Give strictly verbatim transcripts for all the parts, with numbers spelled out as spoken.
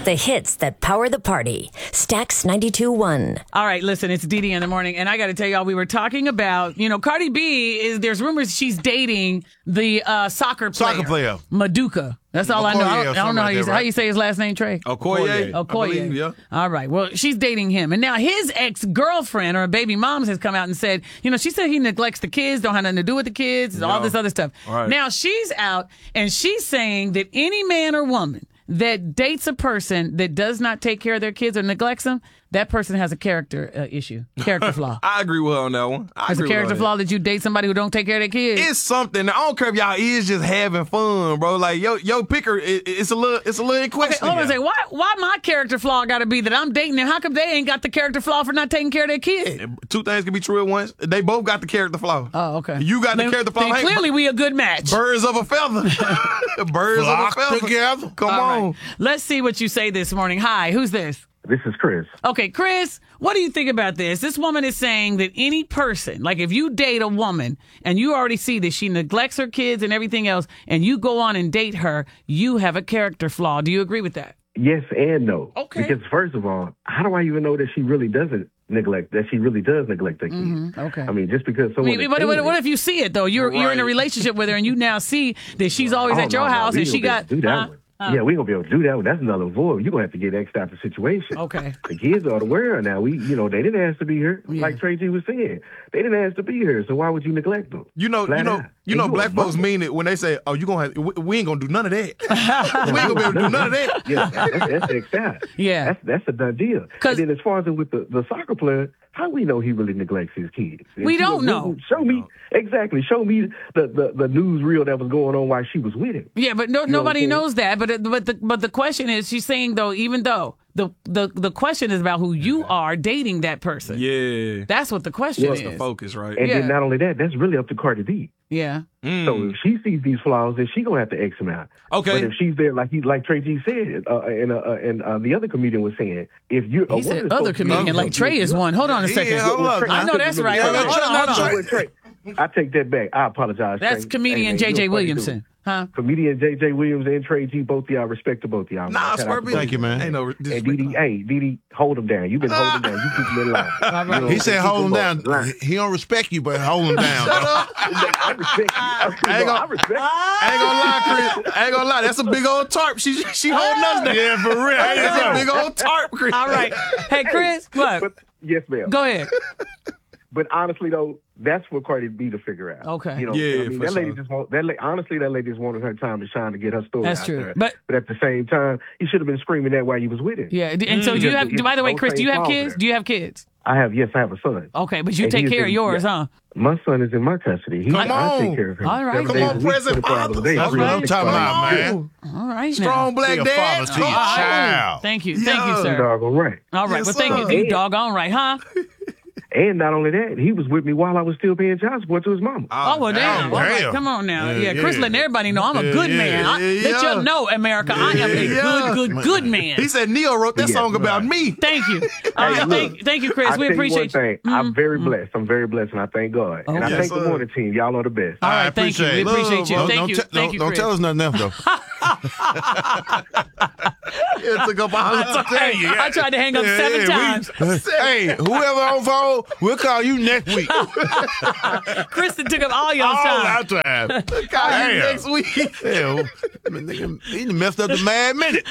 The hits that power the party. Stax ninety-two point one. All right, listen, it's Dee Dee in the morning, and I got to tell y'all, we were talking about, you know, Cardi B is, there's rumors she's dating the uh, soccer player. Soccer player. Maduka. That's all I know. I don't, I don't know how you, say, how you say his last name, Trey. Okoye. Okoye. Yeah. All right. Well, she's dating him. And now his ex-girlfriend or baby mom has come out and said, you know, she said he neglects the kids, don't have nothing to do with the kids, No. all this other stuff. All right. Now she's out and she's saying that any man or woman that dates a person that does not take care of their kids or neglects them, that person has a character uh, issue, character flaw. I agree with her on that one. I Has a agree with character her on flaw that you date somebody who don't take care of their kids. It's something. I don't care if y'all is just having fun, bro. Like yo, yo, picker. It, it's a little, it's a little in Okay, question. hold on a here. second. Why, why my character flaw got to be that I'm dating them? How come they ain't got the character flaw for not taking care of their kids? Two things can be true at once. They both got the character flaw. Oh, okay. You got Then- the character flaw. then Hey, clearly, we a good match. birds of a feather. Birds Flock of a feather. together. Come All on. right. Let's see what you say this morning. Hi, who's this? This is Chris. Okay, Chris, what do you think about this? This woman is saying that any person, like if you date a woman and you already see that she neglects her kids and everything else, and you go on and date her, you have a character flaw. Do you agree with that? Yes and no. Okay. Because first of all, how do I even know that she really doesn't neglect, that she really does neglect her kids? Mm-hmm. Okay. I mean, just because I someone... mean, is what, saying what, what it- if you see it, though? You're you're in a Right. relationship with her and you now see that she's always Oh, at your no, no, house we and she ain't gonna got... be able to do that huh? one. Huh? Yeah, we gonna be able to do that one. That's another void. You're gonna have to get X out the situation. Okay. The kids are aware now. We, you know, they didn't ask to be here. Yeah. Like Trey G was saying, they didn't ask to be here. So why would you neglect them? You know, Flat you know, out. you And know, a black folks mother. mean it when they say, "Oh, you gonna have, we, we ain't gonna do none of that. we ain't gonna be able to do none of that." Yeah, that's, that's X out. Yeah. That's that's a done deal. 'Cause- And then as far as with the, the soccer player, how we know he really neglects his kids? If We you don't look- know. Show me exactly. Show me the, the, the news reel that was going on while she was with him. Yeah, but no, You know what nobody I'm saying? knows that. But it- but the but the question is, she's saying though, even though the the the question is about who you are dating that person. Yeah, That's what the question Well, is. the focus, right? And Yeah. then not only that, that's really up to Cardi B. Yeah. Mm. So if she sees these flaws, then she gonna have to X him out. Okay. But if she's there, like he, like Trey G said, uh, and uh, and uh, the other comedian was saying, if you He said other comedian, like Trey is one. Hold on a second. Yeah, hold up. I know that's right. Yeah, Hold on, yeah, hold on, hold on. Trey. Trey, I take that back. I apologize. That's Trey. comedian Hey, man, J J you a funny Williamson. dude. Huh? Comedian J J Williams and Trey G, both of y'all, respect to both of y'all. man. Nah, Shout out swear to be. both Thank of you, y'all. man. Ain't no And disrespect. D D, hey, D D, hold him down. You've been holding down. You keep him in line. You know, He said, keep hold him up. down. Line. He don't respect you, but hold him down. I respect you. I, I ain't no, I gonna- respect you. I ain't gonna lie, Chris. I ain't gonna lie. That's a big old tarp. She she holding us down. Yeah, for real. That's a big old tarp, Chris. All right. Hey, Chris, what? But yes, ma'am. Go ahead. But honestly, though, that's for Cardi B to figure out. Okay. You know, Yeah, I mean, for that lady sure. just want that. La- honestly, that lady just wanted her time to shine to get her story That's out true. there. But- but at the same time, he should have been screaming that while you was with him. Yeah. And so do you Yeah, have, it's by the way, no Chris, do you same have fault kids? there. Do you have kids? I have, yes, I have a son. Okay, but you And take he is care of in- yours, yeah. huh? My son is in my custody. He, Come I on. take care of him. All right. Seven Come days on, a week, present twenty-four hours a day, father. That's what I'm three talking about, sixty-five. man. All right. Strong now. Be black a dad. father to your Strong- child. Thank you. Thank you, Yeah. sir. Doggone right. All right. Yes, well, thank sir. you. You doggone right, huh? And not only that, he was with me while I was still paying child support to his mama. Oh, well, damn. damn. All right, Damn. come on now. Yeah, Yeah, Chris yeah. letting everybody know I'm a Yeah, good yeah, man. I, yeah, let yeah. you know, America, I am a Yeah. good, good, good man. He said Neo wrote that Yeah, song about right. me. Thank you. All right, look, thank, thank you, Chris. I We tell appreciate you. One thing, you. I'm Mhm. very blessed. I'm very blessed, and I thank God. And I Okay. thank Yes, the sir. morning team. Y'all are the best. All I right, thank you. We appreciate it. appreciate you. Love, Thank don't you. te- Thank don't, you, don't Chris. tell us nothing else, though. It took up a hundred. Hey, I tried to hang up Yeah, seven yeah, times. we- hey, whoever on phone, we'll call you next week. Kristen took up all your All time. our time. Call you Damn. next week. Hell, nigga, he done messed up the mad minute.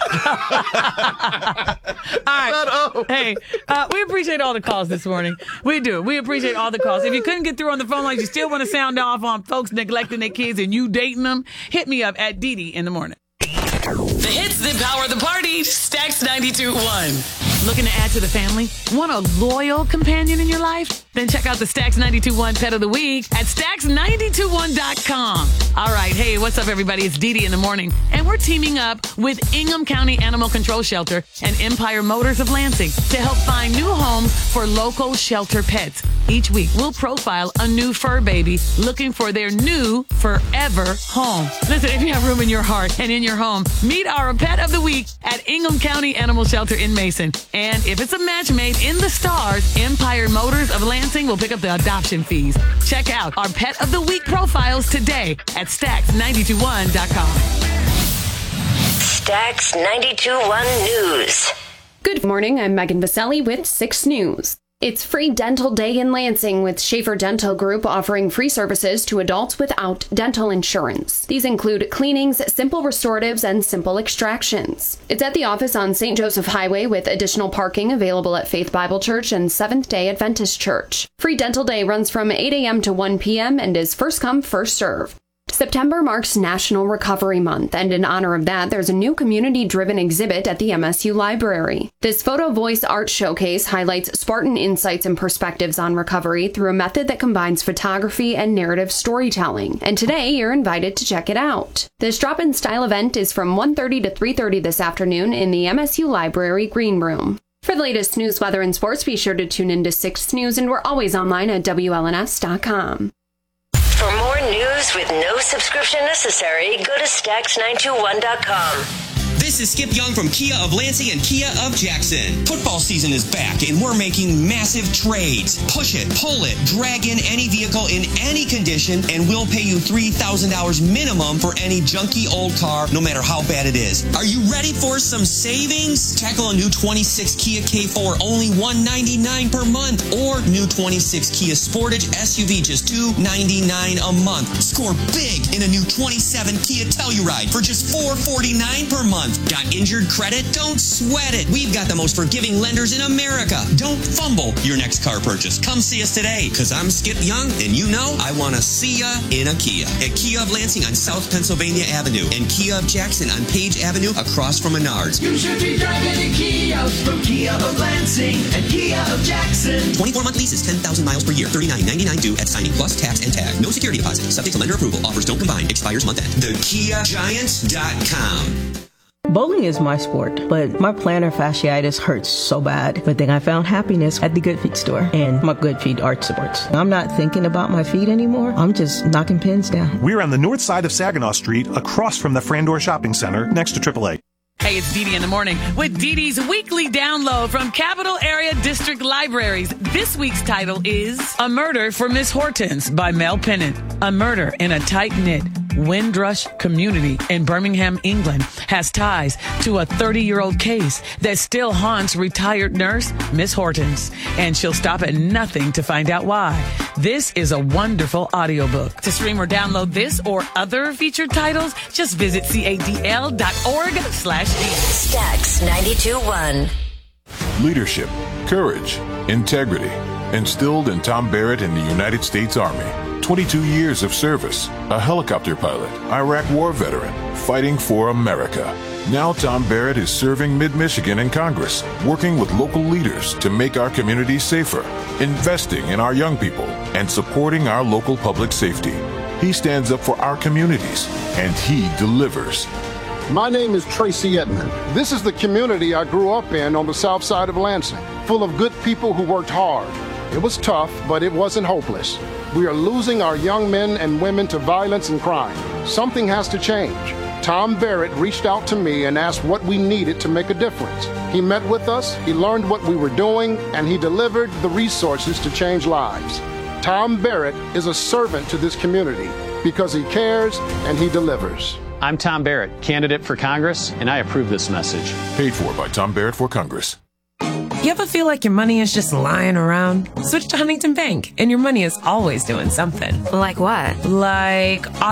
All right. Hey, uh, we appreciate all the calls this morning. We do. We appreciate all the calls. If you couldn't get through on the phone lines, you still want to sound off on folks neglecting their kids and you dating them, hit me up at Dee Dee in the morning. The hits that power the party. Stax ninety-two point one. Looking to add to the family? Want a loyal companion in your life? Then check out the Stax ninety-two point one Pet of the Week at stax ninety-two one dot com. All right. Hey, what's up, everybody? It's Dee Dee in the morning. And we're teaming up with Ingham County Animal Control Shelter and Empire Motors of Lansing to help find new homes for local shelter pets. Each week, we'll profile a new fur baby looking for their new forever home. Listen, if you have room in your heart and in your home, meet our Pet of the Week at Ingham County Animal Shelter in Mason. And if it's a match made in the stars, Empire Motors of Lansing will pick up the adoption fees. Check out our Pet of the Week profiles today at stax ninety-two one dot com. Stax ninety-two point one News. Good morning, I'm Megan Vaselli with six News. It's Free Dental Day in Lansing, with Schaefer Dental Group offering free services to adults without dental insurance. These include cleanings, simple restoratives, and simple extractions. It's at the office on Saint Joseph Highway, with additional parking available at Faith Bible Church and Seventh-day Adventist Church. Free Dental Day runs from eight a.m. to one p.m. and is first come, first serve. September marks National Recovery Month, and in honor of that, there's a new community-driven exhibit at the M S U Library. This Photo Voice Art Showcase highlights Spartan insights and perspectives on recovery through a method that combines photography and narrative storytelling, and today you're invited to check it out. This drop-in style event is from one thirty to three thirty this afternoon in the M S U Library Green Room. For the latest news, weather, and sports, be sure to tune in to six News, and we're always online at W L N S dot com. For more news with no subscription necessary, go to Stax nine two one dot com. This is Skip Young from Kia of Lansing and Kia of Jackson. Football season is back and we're making massive trades. Push it, pull it, drag in any vehicle in any condition and we'll pay you three thousand dollars minimum for any junky old car, no matter how bad it is. Are you ready for some savings? Tackle a new twenty-six Kia K four, only one hundred ninety-nine dollars per month, or new twenty-six Kia Sportage S U V, just two hundred ninety-nine dollars a month. Score big in a new twenty-seven Kia Telluride for just four hundred forty-nine dollars per month. Got injured credit? Don't sweat it. We've got the most forgiving lenders in America. Don't fumble your next car purchase. Come see us today, because I'm Skip Young, and you know I want to see ya in a Kia. At Kia of Lansing on South Pennsylvania Avenue and Kia of Jackson on Page Avenue across from Menards. You should be driving a Kia from Kia of Lansing and Kia of Jackson. twenty-four month leases, ten thousand miles per year, thirty-nine ninety-nine due at signing plus tax and tag. No security deposit. Subject to lender approval. Offers don't combine. Expires month end. the kia giants dot com. Bowling is my sport, but my plantar fasciitis hurts so bad. But then I found happiness at the Good Feet store and my Good Feet Arch Supports. I'm not thinking about my feet anymore. I'm just knocking pins down. We're on the north side of Saginaw Street, across from the Frandor Shopping Center, next to triple A. Hey, it's Dee Dee in the morning with Dee Dee's weekly download from Capital Area District Libraries. This week's title is A Murder for Miss Hortense by Mel Pennant. A murder in a tight-knit Windrush community in Birmingham, England, has ties to a thirty-year-old case that still haunts retired nurse Miss Hortense, and she'll stop at nothing to find out why. This is a wonderful audiobook. To stream or download this or other featured titles, just visit cadl dot org slash Stax ninety-two point one. Leadership, courage, integrity, instilled in Tom Barrett in the United States Army. twenty-two years of service, a helicopter pilot, Iraq war veteran, fighting for America. Now Tom Barrett is serving mid-Michigan in Congress, working with local leaders to make our communities safer, investing in our young people, and supporting our local public safety. He stands up for our communities, and he delivers. My name is Tracy Edmond. This is the community I grew up in on the south side of Lansing, full of good people who worked hard. It was tough, but it wasn't hopeless. We are losing our young men and women to violence and crime. Something has to change. Tom Barrett reached out to me and asked what we needed to make a difference. He met with us, he learned what we were doing, and he delivered the resources to change lives. Tom Barrett is a servant to this community because he cares and he delivers. I'm Tom Barrett, candidate for Congress, and I approve this message. Paid for by Tom Barrett for Congress. You ever feel like your money is just lying around? Switch to Huntington Bank, and your money is always doing something. Like what? Like